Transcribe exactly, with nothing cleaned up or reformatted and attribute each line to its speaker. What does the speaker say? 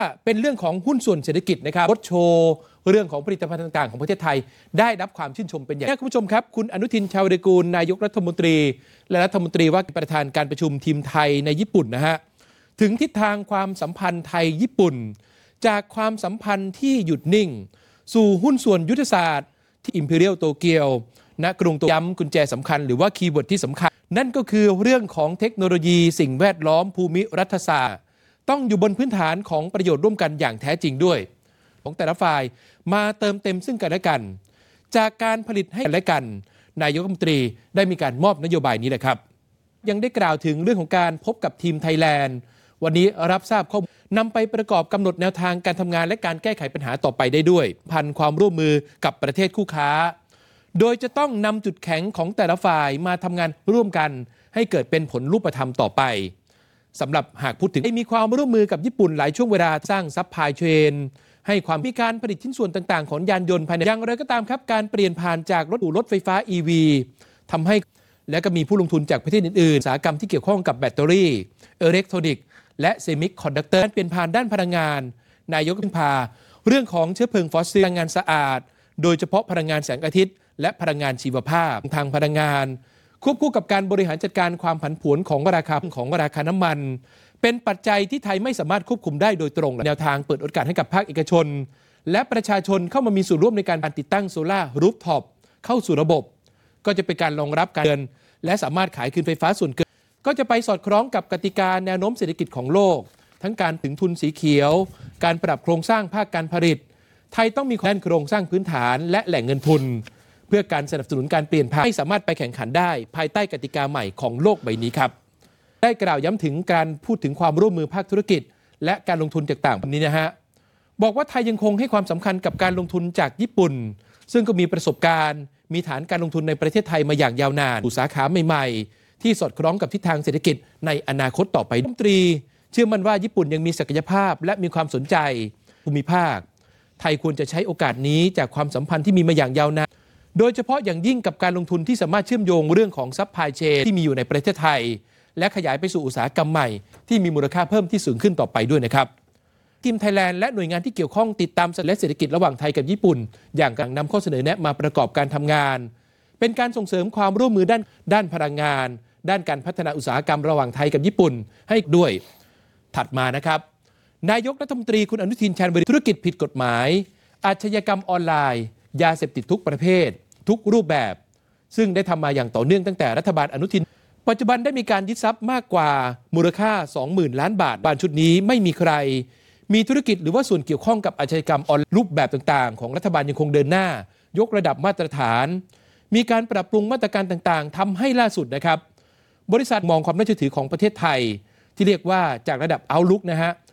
Speaker 1: เป็นเรื่องของหุ้นส่วนเศรษฐกิจนะครับรถโชว์เรื่องของผลิตภัณฑ์ต่างๆของประเทศไทยได้รับความชื่นชมเป็นอย่างมากคุณผู้ชมครับคุณอนุทินชาญวิรากูลนายกรัฐมนตรีและรัฐมนตรีว่าการประธานการประชุมทีมไทยในญี่ปุ่นนะฮะถึงทิศทางความสัมพันธ์ไทยญี่ปุ่นจากความสัมพันธ์ที่หยุดนิ่งสู่หุ้นส่วนยุทธศาสตร์ที่อิมพีเรียลโตเกียวณกรุงโตย้ำกุญแจสำคัญหรือว่าคีย์เวิร์ดที่สำคัญนั่นก็คือเรื่องของเทคโนโลยีสิ่งแวดล้อมภูมิรัฐศาสตร์ต้องอยู่บนพื้นฐานของประโยชน์ร่วมกันอย่างแท้จริงด้วยของแต่ละฝ่ายมาเติมเต็มซึ่งกันและกันจากการผลิตให้กันและกันนายกรัฐมนตรีได้มีการมอบนโยบายนี้แหละครับยังได้กล่าวถึงเรื่องของการพบกับทีมไทยแลนด์วันนี้รับทราบข้อมูลนำไปประกอบกำหนดแนวทางการทำงานและการแก้ไขปัญหาต่อไปได้ด้วยพันความร่วมมือกับประเทศคู่ค้าโดยจะต้องนำจุดแข็งของแต่ละฝ่ายมาทำงานร่วมกันให้เกิดเป็นผลรูปธรรมต่อไปสำหรับหากพูดถึงมีความร่วมมือกับญี่ปุ่นหลายช่วงเวลาสร้างซัพพลายเชนให้ความมีการผลิตชิ้นส่วนต่างๆของยานยนต์ภายในอย่างไรก็ตามครับการเปลี่ยนผ่านจากรถสู่รถไฟฟ้า อี วี ทำให้และก็มีผู้ลงทุนจากประเทศอื่นๆอุตสาหกรรมที่เกี่ยวข้องกับแบตเตอรี่อิเล็กทรอนิกส์และเซมิคอนดักเตอร์เปลี่ยนผ่านด้านพลังงานนายกพึ่งพาเรื่องของเชื้อเพลิงฟอสซิลพลังงานสะอาดโดยเฉพาะพลังงานแสงอาทิตย์และพลังงานชีวภาพทางพลังงานควบคู่กับการบริหารจัดการความผันผวนของราคาของราคาน้ำมันเป็นปัจจัยที่ไทยไม่สามารถควบคุมได้โดยตรงแนวทางเปิดโอกาสให้กับภาคเอกชนและประชาชนเข้ามามีส่วนร่วมในการติดตั้งโซล่ารูฟท็อปเข้าสู่ระบบก็จะเป็นการรองรับการเงินและสามารถขายคืนไฟฟ้าส่วนเกินก็จะไปสอดคล้องกับกติกาแนวโน้มเศรษฐกิจของโลกทั้งการถึงทุนสีเขียวการปรับโครงสร้างภาคการผลิตไทยต้องมีด้านโครงสร้างพื้นฐานและแหล่งเงินทุนเพื่อการสนับสนุนการเปลี่ยนผ่านให้สามารถไปแข่งขันได้ภายใต้กติกาใหม่ของโลกใบนี้ครับได้กล่าวย้ำถึงการพูดถึงความร่วมมือภาคธุรกิจและการลงทุนจากต่างประเทศนี้นะฮะบอกว่าไทยยังคงให้ความสำคัญกับการลงทุนจากญี่ปุ่นซึ่งก็มีประสบการณ์มีฐานการลงทุนในประเทศไทยมาอย่างยาวนานอุตสาหกรรมใหม่ๆที่สอดคล้องกับทิศทางเศรษฐกิจในอนาคตต่อไปรัฐมนตรีเชื่อมั่นว่าญี่ปุ่นยังมีศักยภาพและมีความสนใจภูมิภาคไทยควรจะใช้โอกาสนี้จากความสัมพันธ์ที่มีมาอย่างยาวนานโดยเฉพาะอย่างยิ่งกับการลงทุนที่สามารถเชื่อมโยงเรื่องของซัพพลายเชนที่มีอยู่ในประเทศไทยและขยายไปสู่อุตสาหกรรมใหม่ที่มีมูลค่าเพิ่มที่สูงขึ้นต่อไปด้วยนะครับทีมไทยแลนด์และหน่วยงานที่เกี่ยวข้องติดตามเศรษฐกิจระหว่างไทยกับญี่ปุ่นอย่างการนำข้อเสนอแนะมาประกอบการทำงานเป็นการส่งเสริมความร่วมมือด้านด้านพลังงานด้านการพัฒนาอุตสาหกรรมระหว่างไทยกับญี่ปุ่นให้ด้วยถัดมานะครับนายกรัฐมนตรีคุณอนุทินชาญวิรากูลธุรกิจผิดกฎหมายอาชญากรรมออนไลน์ยาเสพติดทุกประเภททุกรูปแบบซึ่งได้ทำมาอย่างต่อเนื่องตั้งแต่รัฐบาลอนุทินปัจจุบันได้มีการยึดทรัพย์มากกว่ามูลค่า สองหมื่น ล้านบาทบานชุดนี้ไม่มีใครมีธุรกิจหรือว่าส่วนเกี่ยวข้องกับอาชญากรรมออนไลน์รูปแบบต่างๆของรัฐบาลยังคงเดินหน้ายกระดับมาตรฐานมีการปรับปรุงมาตรการต่างๆทำให้ล่าสุดนะครับบริษัทมองความน่าเชื่อถือของประเทศไทยที่เรียกว่าจากระดับ Outlook นะฮะ